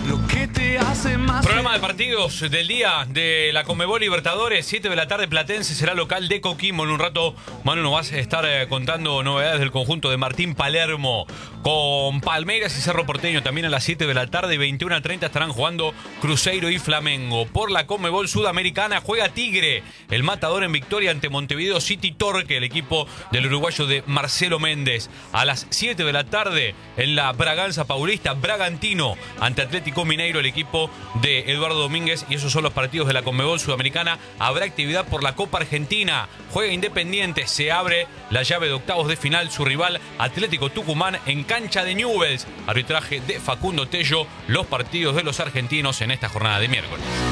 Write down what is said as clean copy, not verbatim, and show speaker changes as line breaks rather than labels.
lo que te hace más.
Programa de partidos del día de la Conmebol Libertadores, 7 de la tarde. Platense será local de Coquimbo. En un rato, Manu, nos vas a estar contando novedades del conjunto de Martín Palermo con Palmeiras y Cerro Porteño. También a las 7 de la tarde, 21:30 estarán jugando Cruzeiro y Flamengo. Por la Conmebol Sudamericana juega Tigre, el Matador, en victoria ante Montevideo City Torque, el equipo del uruguayo de Marcelo Méndez. A las 7 de la tarde, en la Braganza Paulista, Bragantino ante Atlético Mineiro, el equipo de Eduardo Domínguez. Y esos son los partidos de la Conmebol Sudamericana. Habrá actividad por la Copa Argentina. Juega Independiente, se abre la llave de octavos de final. Su rival Atlético Tucumán en cancha de Newell's. Arbitraje de Facundo Tello. Los partidos de los argentinos en esta jornada de miércoles.